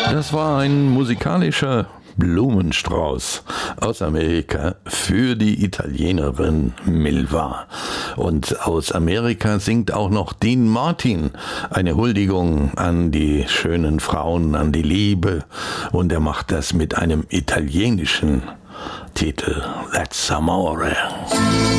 Das war ein musikalischer Blumenstrauß aus Amerika für die Italienerin Milva. Und aus Amerika singt auch noch Dean Martin eine Huldigung an die schönen Frauen, an die Liebe. Und er macht das mit einem italienischen Titel, That's Amore.